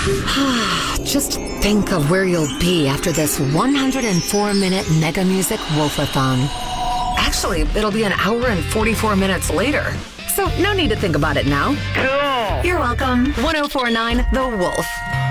Just think of where you'll be after this 104-minute Mega Music Wolfathon. Actually, it'll be an hour and 44 minutes later. So no need to think about it now. Cool. You're welcome. 104.9 The Wolf.